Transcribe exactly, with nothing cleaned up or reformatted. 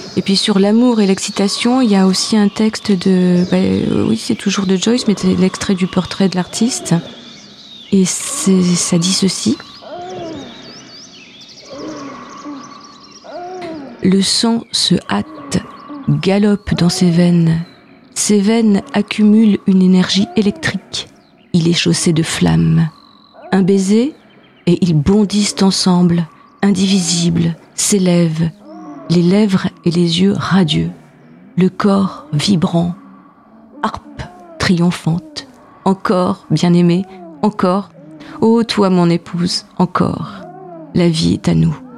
Et puis sur l'amour et l'excitation, il y a aussi un texte de... Bah, oui, c'est toujours de Joyce, mais c'est l'extrait du portrait de l'artiste. Et c'est, ça dit ceci. Le sang se hâte, galope dans ses veines. Ses veines accumulent une énergie électrique. Il est chaussé de flammes. Un baiser, et ils bondissent ensemble, indivisibles, s'élèvent, les lèvres et les yeux radieux, le corps vibrant, harpe triomphante. Encore, bien-aimé, encore, ô toi mon épouse, encore, la vie est à nous.